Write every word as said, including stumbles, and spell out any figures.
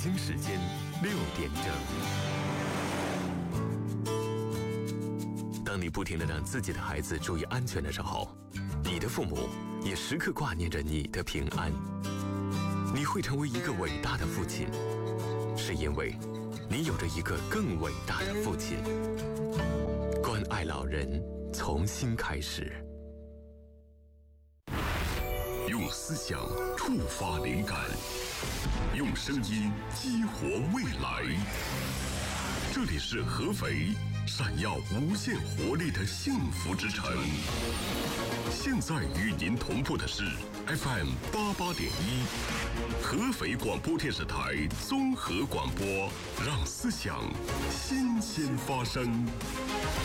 京时间六点整。当你不停地让自己的孩子注意安全的时候，你的父母也时刻挂念着你的平安。你会成为一个伟大的父亲，是因为你有着一个更伟大的父亲。关爱老人，从心开始。 用思想触发灵感，用声音激活未来。这里是合肥闪耀无限活力的幸福之城。现在与您同步的是 F M 八八点一，合肥广播电视台综合广播，让思想新鲜发生。